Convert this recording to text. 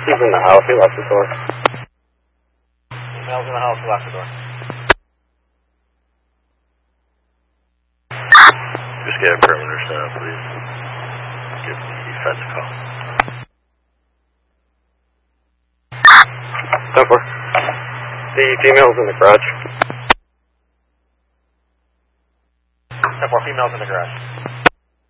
He's in the house. He locked the door. Female's in the house. He locked the door. Just get a perimeter set up, please. Give the feds a call. 10-4. The female's in the garage. 10-4, female's in the garage.